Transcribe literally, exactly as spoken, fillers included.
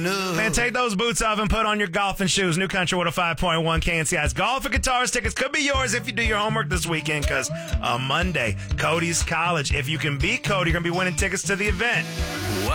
No. Man, take those boots off and put on your golfing shoes. New Country with a five point one K N C I's Golf and Guitars tickets could be yours if you do your homework this weekend, because on Monday, Cody's College. If you can beat Cody, you're going to be winning tickets to the event.